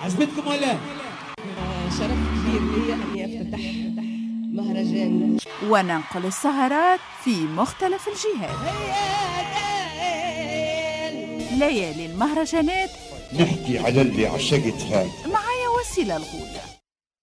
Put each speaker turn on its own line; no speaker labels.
عجبتكم ولا؟
شرف كبير لي أني أفتتح مهرجان
وننقل السهرات في مختلف الجهات. ليالي المهرجانات
نحكي على اللي عشقت هاي
معايا وسيلة الغولة.